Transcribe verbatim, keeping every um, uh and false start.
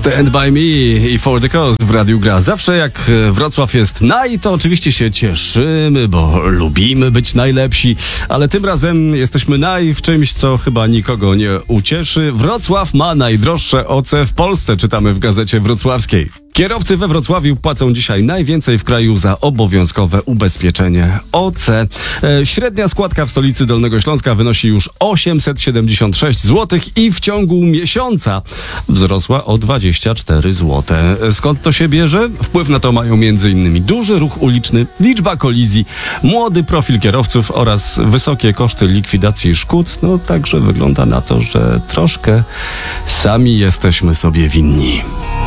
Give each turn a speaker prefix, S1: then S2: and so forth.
S1: Stand by me i For the Cause w Radiu Gra. Zawsze jak Wrocław jest naj, to oczywiście się cieszymy, bo lubimy być najlepsi, ale tym razem jesteśmy naj w czymś, co chyba nikogo nie ucieszy. Wrocław ma najdroższe O C w Polsce, czytamy w Gazecie Wrocławskiej. Kierowcy we Wrocławiu płacą dzisiaj najwięcej w kraju za obowiązkowe ubezpieczenie O C. E, średnia składka w stolicy Dolnego Śląska wynosi już osiemset siedemdziesiąt sześć złotych i w ciągu miesiąca wzrosła o dwadzieścia cztery złote. Skąd to się bierze? Wpływ na to mają m.in. duży ruch uliczny, liczba kolizji, młody profil kierowców oraz wysokie koszty likwidacji szkód. No także wygląda na to, że troszkę sami jesteśmy sobie winni.